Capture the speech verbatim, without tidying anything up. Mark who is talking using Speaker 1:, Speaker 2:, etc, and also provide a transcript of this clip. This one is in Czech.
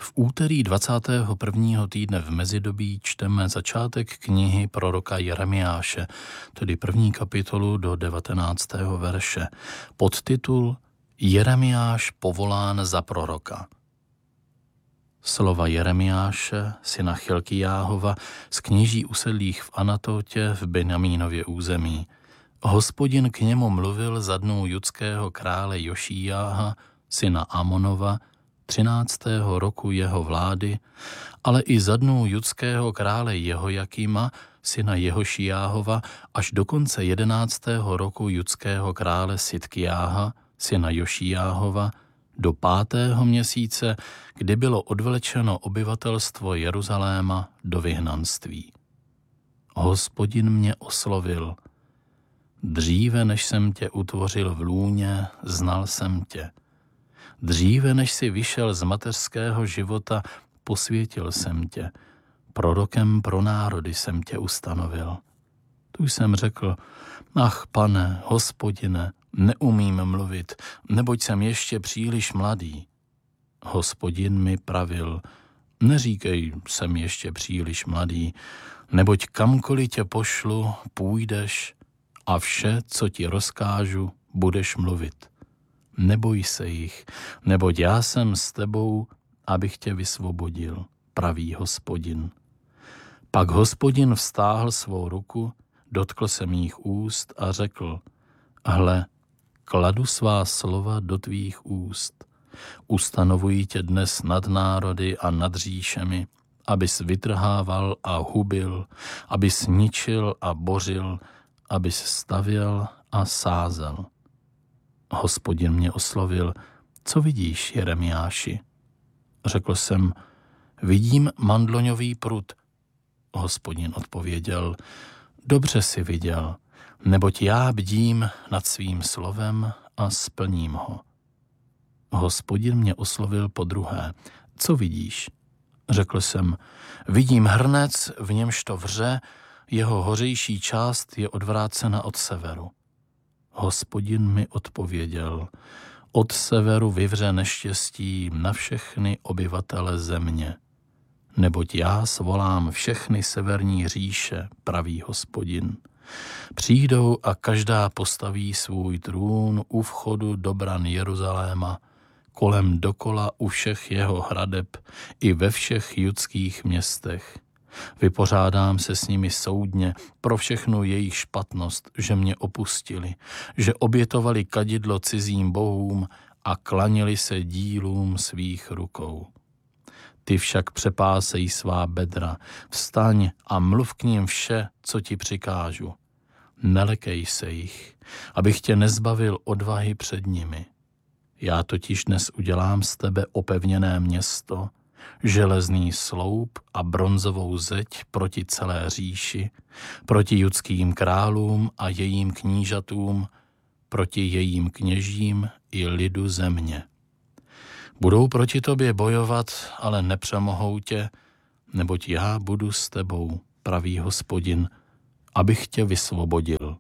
Speaker 1: V úterý dvacátého prvního týdne v mezidobí čteme začátek knihy proroka Jeremiáše, tedy první kapitolu do devatenáctého verše. Podtitul Jeremiáš povolán za proroka. Slova Jeremiáše, syna Chilkijáhova, z kněží usedlých v Anatótě v Benjamínově území. Hospodin k němu mluvil za dnů judského krále Jošíjáha, syna Amonova, třináctého roku jeho vlády, ale i za dnů judského krále Jehojakima, syna Jehošijáhova, až do konce jedenáctého roku judského krále Sidkijáha, syna Jošíjáhova, do pátého měsíce, kdy bylo odvlečeno obyvatelstvo Jeruzaléma do vyhnanství. Hospodin mě oslovil. Dříve, než jsem tě utvořil v lůně, znal jsem tě. Dříve, než jsi vyšel z mateřského života, posvětil jsem tě. Prorokem pro národy jsem tě ustanovil. Tu jsem řekl, ach, Pane, Hospodine, neumím mluvit, neboť jsem ještě příliš mladý. Hospodin mi pravil, neříkej, jsem ještě příliš mladý, neboť kamkoliv tě pošlu, půjdeš a vše, co ti rozkážu, budeš mluvit. Neboj se jich, neboť já jsem s tebou, abych tě vysvobodil, praví Hospodin. Pak Hospodin vztáhl svou ruku, dotkl se mých úst a řekl, hle, kladu svá slova do tvých úst. Ustanovuji tě dnes nad národy a nad říšemi, abys vytrhával a hubil, abys ničil a bořil, abys stavěl a sázel. Hospodin mě oslovil, co vidíš, Jeremiáši? Řekl jsem, vidím mandloňový prut. Hospodin odpověděl, dobře jsi viděl, neboť já bdím nad svým slovem a splním ho. Hospodin mě oslovil podruhé, co vidíš? Řekl jsem, vidím hrnec, v němž to vře, jeho hořejší část je odvrácena od severu. Hospodin mi odpověděl, od severu vyvře neštěstí na všechny obyvatele země. Neboť já svolám všechny severní říše, praví Hospodin. Přijdou a každá postaví svůj trůn u vchodu do bran Jeruzaléma, kolem dokola u všech jeho hradeb i ve všech judských městech. Vypořádám se s nimi soudně pro všechnu jejich špatnost, že mě opustili, že obětovali kadidlo cizím bohům a klanili se dílům svých rukou. Ty však přepásej svá bedra, vstaň a mluv k ním vše, co ti přikážu. Nelekej se jich, abych tě nezbavil odvahy před nimi. Já totiž dnes udělám z tebe opevněné město, železný sloup a bronzovou zeď proti celé říši, proti judským králům a jejím knížatům, proti jejím kněžím i lidu země. Budou proti tobě bojovat, ale nepřemohou tě, neboť já budu s tebou, praví Hospodin, abych tě vysvobodil.